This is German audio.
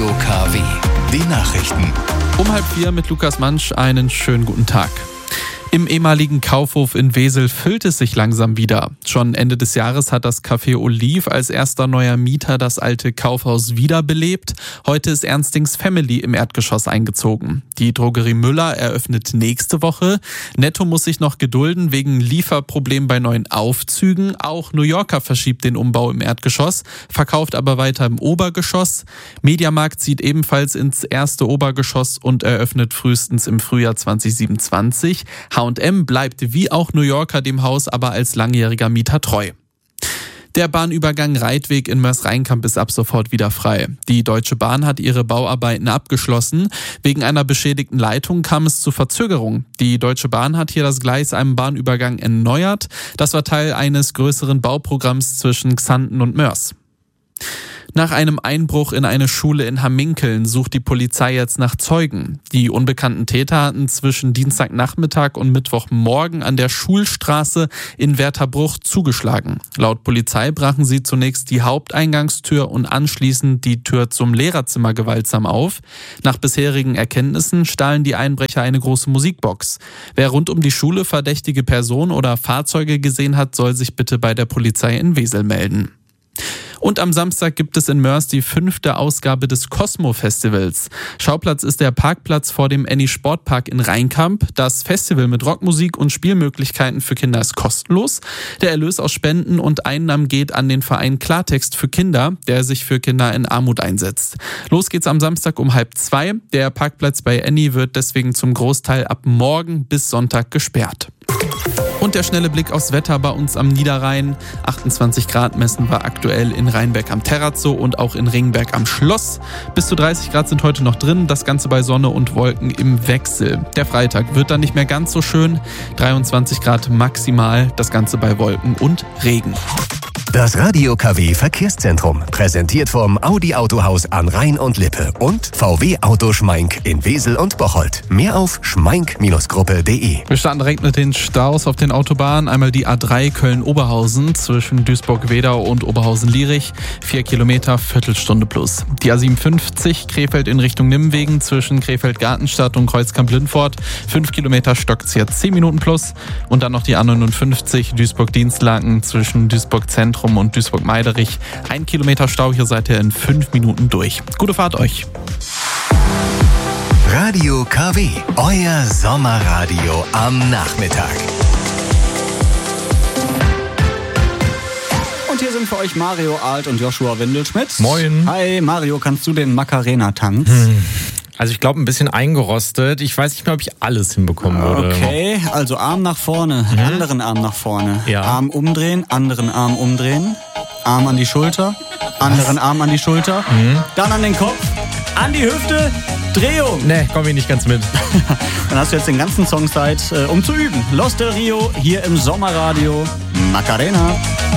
Radio KW. Die Nachrichten. Um 3:30 mit Lukas Mansch einen schönen guten Tag. Im ehemaligen Kaufhof in Wesel füllt es sich langsam wieder. Schon Ende des Jahres hat das Café Oliv als erster neuer Mieter das alte Kaufhaus wiederbelebt. Heute ist Ernstings Family im Erdgeschoss eingezogen. Die Drogerie Müller eröffnet nächste Woche. Netto muss sich noch gedulden wegen Lieferproblemen bei neuen Aufzügen. Auch New Yorker verschiebt den Umbau im Erdgeschoss, verkauft aber weiter im Obergeschoss. Mediamarkt zieht ebenfalls ins erste Obergeschoss und eröffnet frühestens im Frühjahr 2027. H&M bleibt wie auch New Yorker dem Haus aber als langjähriger Mieter treu. Der Bahnübergang Reitweg in Mörs-Rheinkamp ist ab sofort wieder frei. Die Deutsche Bahn hat ihre Bauarbeiten abgeschlossen. Wegen einer beschädigten Leitung kam es zu Verzögerungen. Die Deutsche Bahn hat hier das Gleis am Bahnübergang erneuert. Das war Teil eines größeren Bauprogramms zwischen Xanten und Mörs. Nach einem Einbruch in eine Schule in Hamminkeln sucht die Polizei jetzt nach Zeugen. Die unbekannten Täter hatten zwischen Dienstagnachmittag und Mittwochmorgen an der Schulstraße in Wertherbruch zugeschlagen. Laut Polizei brachen sie zunächst die Haupteingangstür und anschließend die Tür zum Lehrerzimmer gewaltsam auf. Nach bisherigen Erkenntnissen stahlen die Einbrecher eine große Musikbox. Wer rund um die Schule verdächtige Personen oder Fahrzeuge gesehen hat, soll sich bitte bei der Polizei in Wesel melden. Und am Samstag gibt es in Mörs die 5. Ausgabe des Cosmo-Festivals. Schauplatz ist der Parkplatz vor dem Any-Sportpark in Rheinkamp. Das Festival mit Rockmusik und Spielmöglichkeiten für Kinder ist kostenlos. Der Erlös aus Spenden und Einnahmen geht an den Verein Klartext für Kinder, der sich für Kinder in Armut einsetzt. Los geht's am Samstag um 1:30. Der Parkplatz bei Any wird deswegen zum Großteil ab morgen bis Sonntag gesperrt. Und der schnelle Blick aufs Wetter bei uns am Niederrhein. 28 Grad messen wir aktuell in Rheinberg am Terrazzo und auch in Ringberg am Schloss. Bis zu 30 Grad sind heute noch drin, das Ganze bei Sonne und Wolken im Wechsel. Der Freitag wird dann nicht mehr ganz so schön. 23 Grad maximal, das Ganze bei Wolken und Regen. Das Radio KW Verkehrszentrum, präsentiert vom Audi Autohaus an Rhein und Lippe und VW Auto Schmeink in Wesel und Bocholt. Mehr auf schmeink-gruppe.de. Wir starten direkt mit den Staus auf den Autobahnen. Einmal die A3 Köln-Oberhausen zwischen Duisburg-Wedau und Oberhausen-Lierich. 4 Kilometer, Viertelstunde plus. Die A57 Krefeld in Richtung Nimwegen zwischen Krefeld-Gartenstadt und Kreuzkamp-Lindfort. 5 Kilometer stockt's hier 10 Minuten plus. Und dann noch die A59 Duisburg-Dienstlaken zwischen Duisburg-Zentrum und Duisburg-Meiderich. 1 Kilometer Stau, hier seid ihr in 5 Minuten durch. Gute Fahrt euch. Radio KW, euer Sommerradio am Nachmittag. Und hier sind für euch Mario Alt und Joshua Windelschmidt. Moin. Hi Mario, kannst du den Macarena-Tanz? Also ich glaube, ein bisschen eingerostet. Ich weiß nicht mehr, ob ich alles hinbekommen würde. Okay, also Arm nach vorne, anderen Arm nach vorne. Ja. Arm umdrehen, anderen Arm umdrehen. Arm an die Schulter, anderen Arm an die Schulter. Dann an den Kopf, an die Hüfte, Drehung. Nee, komm ich nicht ganz mit. Dann hast du jetzt den ganzen Song Zeit, um zu üben. Los del Rio, hier im Sommerradio. Macarena.